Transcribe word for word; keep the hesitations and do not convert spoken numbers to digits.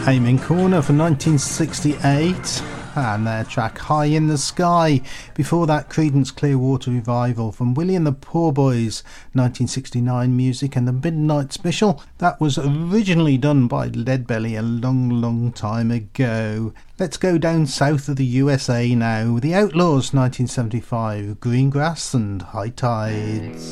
Amen Corner from nineteen sixty-eight, and their track High in the Sky. Before that, Creedence Clearwater Revival from Willie and the Poor Boys, nineteen sixty-nine music, and the Midnight Special. That was originally done by Leadbelly a long, long time ago. Let's go down south of the U S A now. The Outlaws, nineteen seventy-five, Greengrass and High Tides.